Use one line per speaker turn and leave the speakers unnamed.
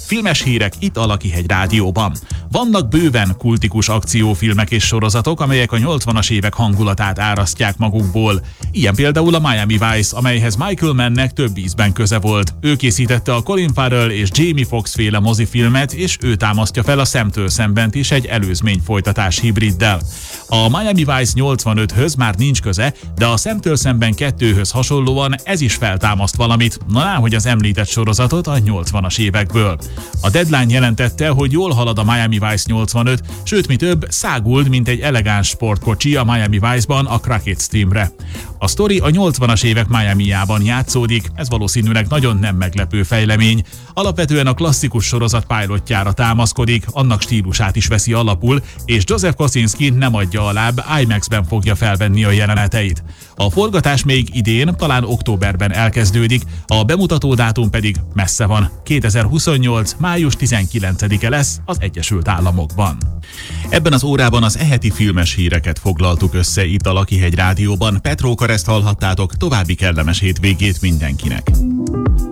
Filmes hírek itt a Lakihegy Rádióban. Vannak bőven kultikus akciófilmek és sorozatok, amelyek a 80-as évek hangulatát árasztják magukból. Ilyen például a Miami Vice, amelyhez Michael Mannnek több ízben köze volt. Ő készítette a Colin Farrell és Jamie Foxx féle mozifilmet, és ő támasztja fel a Szemtől szembent is egy előzmény folytatás hibriddel. A Miami Vice 85-höz már nincs köze, de a Szemtől szemben 2-höz hasonlóan ez is feltámaszt valamit, hogy az említett sorozatot a 80-as évekből. A Deadline jelentette, hogy jól halad a Miami Vice 85, sőt mi több, száguld, mint egy elegáns sportkocsi a Miami Vice-ban a Crockett Streamre. A sztori a 80-as évek Miami-jában játszódik, ez valószínűleg nagyon nem meglepő fejlemény. Alapvetően a klasszikus sorozat pilotjára támaszkodik, annak stílusát is veszi alapul, és Joseph Kosinski nem adja alább, IMAX-ben fogja felvenni a jeleneteit. A forgatás még idén, talán októberben elkezdődik, a bemutató dátum pedig messze van. 2028. május 19-e lesz az Egyesült Államokban. Ebben az órában az eheti filmes híreket foglaltuk össze itt a Lakihegy Rádióban. Petró Kareszt hallhattátok, további kellemes hétvégét mindenkinek.